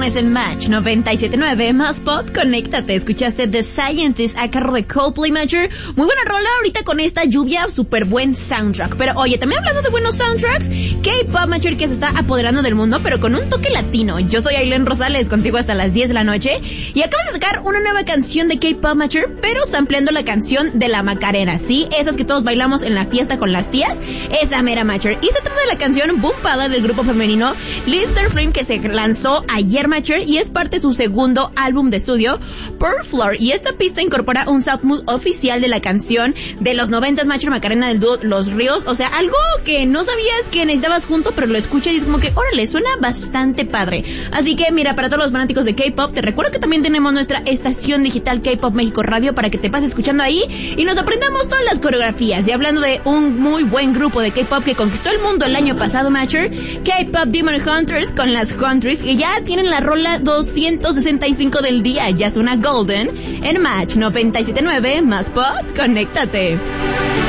viernes en Match 97.9 más pop. Conéctate, escuchaste The Scientist a cargo de Coldplay, Matcher. Muy buena rola ahorita con esta lluvia, súper buen soundtrack. Pero oye, también hablando de buenos soundtracks, K-pop, Matcher, que se está apoderando del mundo, pero con un toque latino. Yo soy Ailén Rosales, contigo hasta las 10 de la noche, y acaban de sacar una nueva canción de K-pop, Matcher, pero sampleando la canción de la Macarena, ¿sí? Esas que todos bailamos en la fiesta con las tías, esa mera, Matcher. Y se trata de la canción Boom Ballad del grupo femenino Lister Flame, que se lanzó ayer, Matcher, y es parte de su segundo álbum de estudio, Pearl Floor, y esta pista incorpora un soundmood oficial de la canción de los 90s, Matcher, Macarena del dúo Los Ríos, o sea, algo que no sabías que necesitabas junto, pero lo escuchas y es como que, órale, suena bastante padre. Así que, mira, para todos los fanáticos de K-pop, te recuerdo que también tenemos nuestra estación digital K-pop México Radio para que te pases escuchando ahí y nos aprendamos todas las coreografías. Y hablando de un muy buen grupo de K-pop que conquistó el mundo el año pasado, Matcher, K-pop Demon Hunters con las Countries, que ya tienen la rola 265 del día, ya es una Golden, en Match 97.9 más pop. Conéctate.